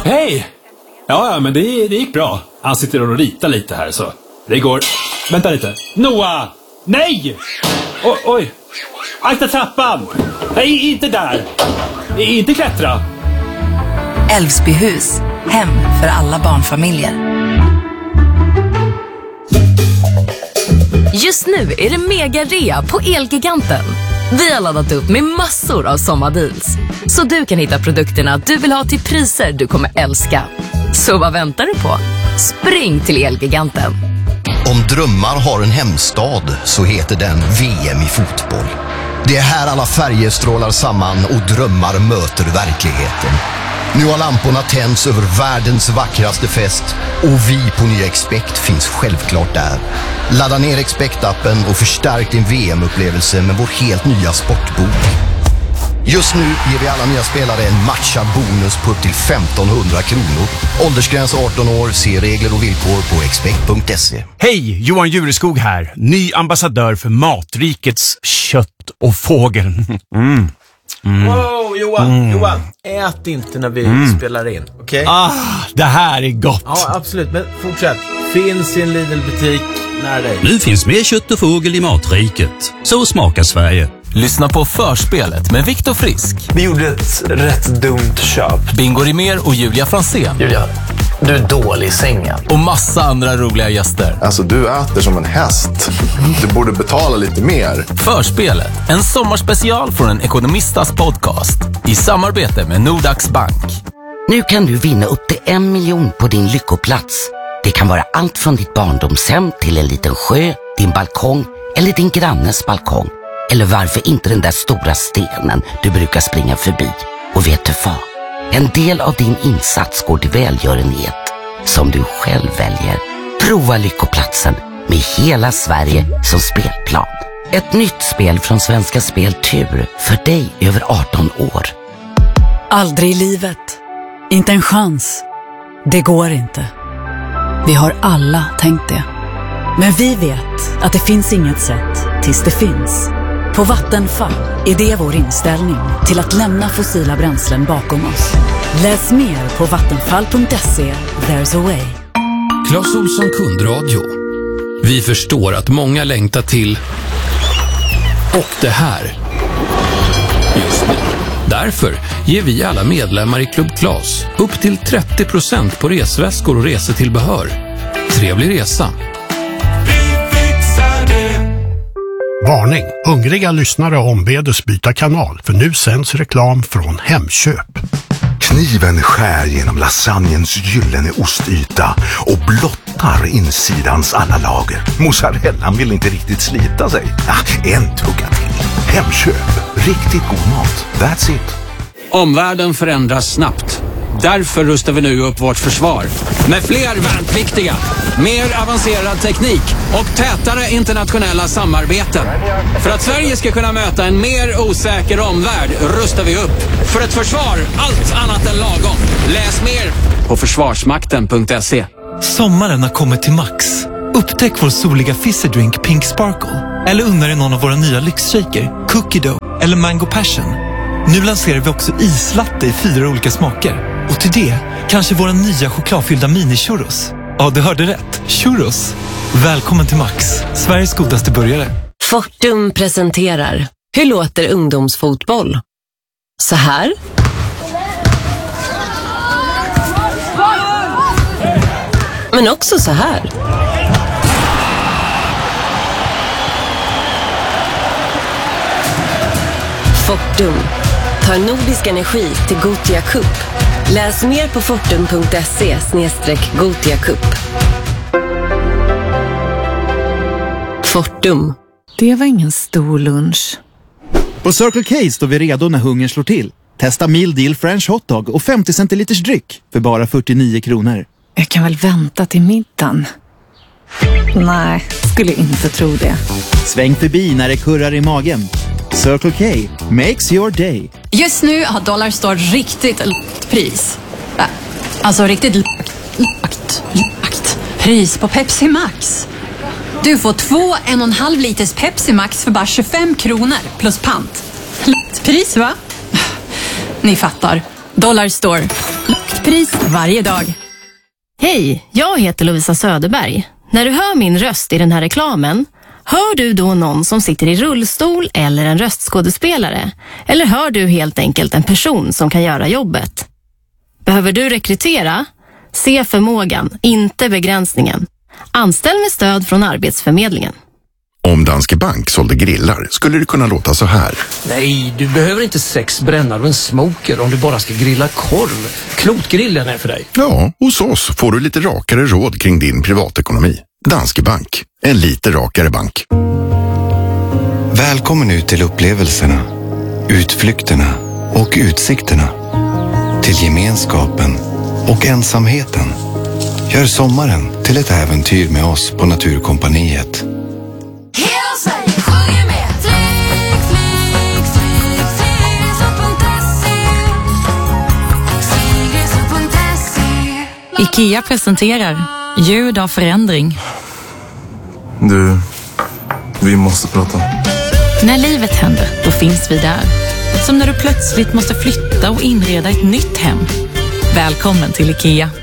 Hej! Ja, men det gick bra. Han sitter och ritar lite här så. Det går... Vänta lite. Noah! Nej! Oj! Akta trappan! Nej, inte där! Inte klättra! Älvsbyhus. Hem för alla barnfamiljer. Just nu är det mega-rea på Elgiganten. Vi har laddat upp med massor av sommardeals. Så du kan hitta produkterna du vill ha till priser du kommer älska. Så vad väntar du på? Spring till Elgiganten. Om drömmar har en hemstad så heter den VM i fotboll. Det är här alla färger strålar samman och drömmar möter verkligheten. Nu har lamporna tänds över världens vackraste fest och vi på nya Expect finns självklart där. Ladda ner Expect-appen och förstärk din VM-upplevelse med vår helt nya sportbok. Just nu ger vi alla nya spelare en matchad bonus på upp till 1500 kronor. Åldersgräns 18 år, se regler och villkor på expect.se. Hej, Johan Jureskog här. Ny ambassadör för Matrikets kött och fågel. Wow, Johan, ät inte när vi spelar in, okej? Det här är gott. Ja, absolut, men fortsätt. Finns i en Lidl-butik nära dig. Nu finns mer kött och fågel i Matriket. Så smakar Sverige. Lyssna på Förspelet med Viktor Frisk. Vi gjorde ett rätt dumt köp. Bingo Rimér och Julia Fransén. Julia, du är dålig i sängen. Och massa andra roliga gäster. Alltså, du äter som en häst. Du borde betala lite mer. Förspelet, en sommarspecial från en ekonomistas podcast. I samarbete med Nordax Bank. Nu kan du vinna upp till 1 miljon på din lyckoplats. Det kan vara allt från ditt barndomshem till en liten sjö, din balkong eller din grannes balkong. Eller varför inte den där stora stenen du brukar springa förbi. Och vet du vad? En del av din insats går till välgörenhet som du själv väljer. Prova lyckoplatsen med hela Sverige som spelplan. Ett nytt spel från Svenska Spel Tur för dig över 18 år. Aldrig i livet. Inte en chans. Det går inte. Vi har alla tänkt det. Men vi vet att det finns inget sätt tills det finns. På Vattenfall är det vår inställning till att lämna fossila bränslen bakom oss. Läs mer på vattenfall.se. There's a way. Clas Ohlson kundradio. Vi förstår att många längtar till och det här just nu. Därför ger vi alla medlemmar i Club Clas upp till 30% på resväskor och resetillbehör. Trevlig resa! Varning! Hungriga lyssnare ombedes byta kanal för nu sänds reklam från Hemköp. Kniven skär genom lasagnens gyllene ostyta och blottar insidans alla lager. Mozzarellan vill inte riktigt slita sig. En tugga till. Hemköp. Riktigt god mat. That's it. Omvärlden förändras snabbt. Därför rustar vi nu upp vårt försvar. Med fler värnpliktiga, mer avancerad teknik och tätare internationella samarbeten. För att Sverige ska kunna möta en mer osäker omvärld rustar vi upp. För ett försvar, allt annat än lagom. Läs mer på försvarsmakten.se. Sommaren har kommit till Max. Upptäck vår soliga fizzydrink Pink Sparkle. Eller unna dig någon av våra nya lyxshaker, Cookie Dough eller Mango Passion. Nu lanserar vi också islatte i 4 olika smaker. Och till det, kanske våra nya chokladfyllda mini-churros. Ja, du hörde rätt. Churros. Välkommen till Max, Sveriges godaste burgare. Fortum presenterar. Hur låter ungdomsfotboll? Så här. Men också så här. Fortum tar nordisk energi till Gothia Cup. Läs mer på fortum.se/Gothia Cup. Fortum. Det var ingen stor lunch. På Circle K står vi redo när hungern slår till. Testa Meal Deal French Hotdog och 50 centiliters dryck för bara 49 kronor. Jag kan väl vänta till middagen. Nej, skulle inte tro det. Sväng förbi när det kurrar i magen. Circle K makes your day. Just nu har Dollarstore riktigt lågt pris. Alltså riktigt lågt pris på Pepsi Max. Du får 2 1,5 liters Pepsi Max för bara 25 kronor plus pant. Lågt pris, va? Ni fattar. Dollarstore. Lågt pris varje dag. Hej, jag heter Lovisa Söderberg. När du hör min röst i den här reklamen, hör du då någon som sitter i rullstol eller en röstskådespelare? Eller hör du helt enkelt en person som kan göra jobbet? Behöver du rekrytera? Se förmågan, inte begränsningen. Anställ med stöd från Arbetsförmedlingen. Om Danske Bank sålde grillar skulle det kunna låta så här. Nej, du behöver inte 6 brännare och en smoker om du bara ska grilla korv. Klotgrillen är för dig. Ja, hos oss får du lite rakare råd kring din privatekonomi. Danske Bank, en lite rakare bank. Välkommen ut till upplevelserna, utflykterna och utsikterna. Till gemenskapen och ensamheten. Gör sommaren till ett äventyr med oss på Naturkompaniet. IKEA presenterar ljud av förändring. Du, vi måste prata. När livet händer, då finns vi där. Som när du plötsligt måste flytta och inreda ett nytt hem. Välkommen till IKEA.